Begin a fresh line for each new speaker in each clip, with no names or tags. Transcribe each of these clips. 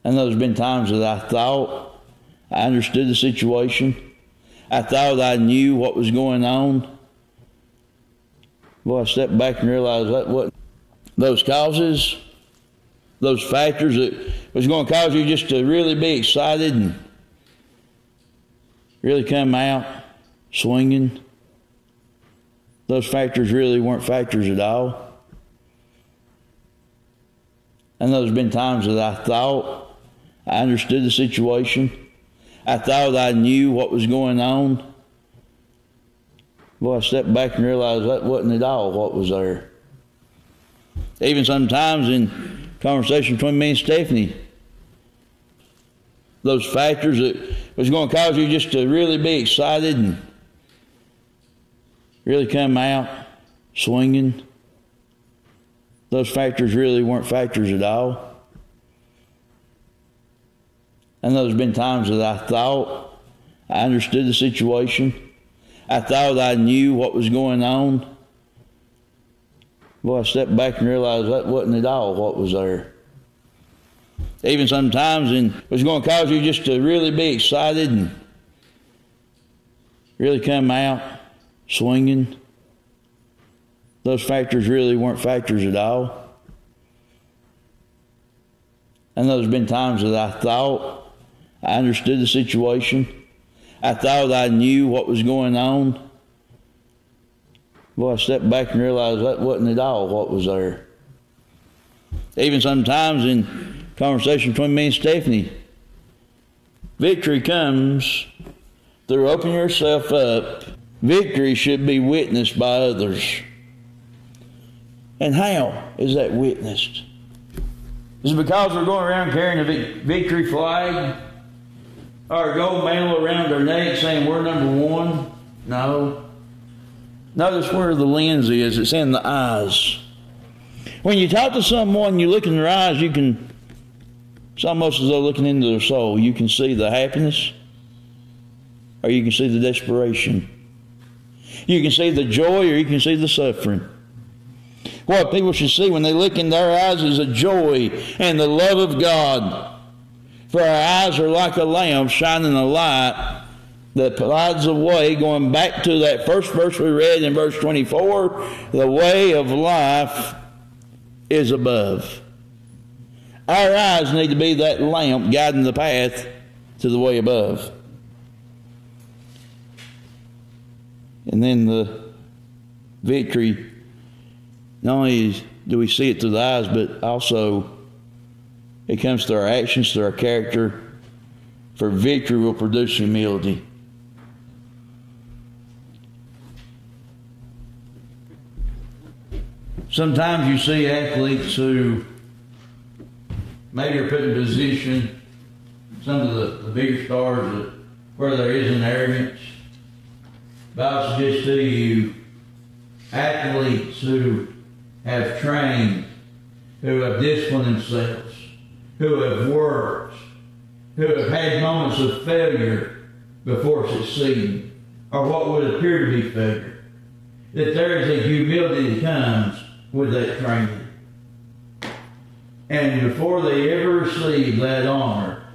And there's been times that I thought I understood the situation. I thought I knew what was going on. Boy, I stepped back and realized that wasn't those causes, those factors that was going to cause you just to really be excited and really come out swinging. Those factors really weren't factors at all. And there's been times that I thought I understood the situation. I thought I knew what was going on. Boy, I stepped back and realized that wasn't at all what was there. Even sometimes in conversation between me and Stephanie, those factors that was going to cause you just to really be excited and really come out swinging. Those factors really weren't factors at all. And there's been times that I thought I understood the situation. I thought I knew what was going on. Boy, I stepped back and realized that wasn't at all what was there. Even sometimes it was going to cause you just to really be excited and really come out swinging. Those factors really weren't factors at all. And there's been times that I thought I understood the situation. I thought I knew what was going on. Boy, I stepped back and realized that wasn't at all what was there. Even sometimes in conversation between me and Stephanie, victory comes through opening yourself up. Victory should be witnessed by others. And how is that witnessed? Is it because we're going around carrying a victory flag or a gold medal around our neck saying we're number one? No. Notice where the lens is. It's in the eyes. When you talk to someone, you look in their eyes, you can, it's almost as though looking into their soul. You can see the happiness or you can see the desperation. You can see the joy or you can see the suffering. What people should see when they look in their eyes is a joy and the love of God. For our eyes are like a lamp shining a light that provides the way, going back to that first verse we read in verse 24, the way of life is above. Our eyes need to be that lamp guiding the path to the way above. And then the victory, not only do we see it through the eyes, but also it comes through our actions, through our character. For victory will produce humility. Sometimes you see athletes who maybe are put in position, some of the bigger stars, where there is an arrogance. But I'll suggest to you, athletes who have trained, who have disciplined themselves, who have worked, who have had moments of failure before succeeding, or what would appear to be failure, that there is a humility that comes with that training. And before they ever receive that honor,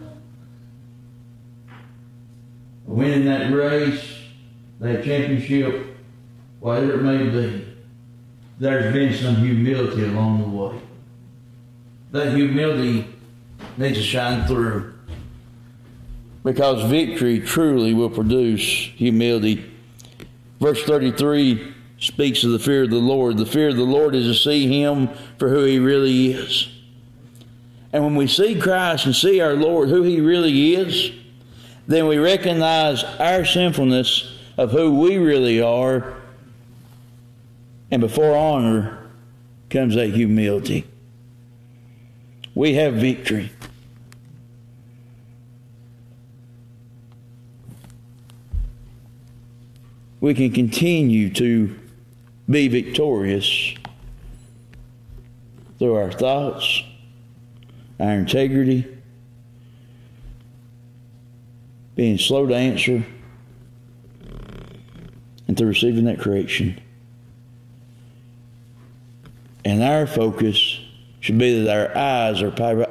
winning that race, that championship, whatever it may be, there's been some humility along the way. That humility needs to shine through, because victory truly will produce humility. Verse 33 speaks of the fear of the Lord. The fear of the Lord is to see Him for who He really is. And when we see Christ and see our Lord, who He really is, then we recognize our sinfulness of who we really are. And before honor comes that humility. We have victory. We can continue to be victorious through our thoughts, our integrity, being slow to answer, and through receiving that correction. And our focus should be that our eyes are